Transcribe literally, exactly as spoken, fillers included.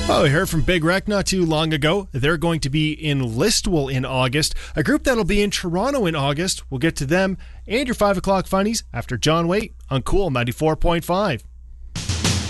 Well, we heard from Big Wreck not too long ago. They're going to be in Listowel in August. A group that'll be in Toronto in August. We'll get to them and your five o'clock funnies after John Waite on Cool ninety-four point five.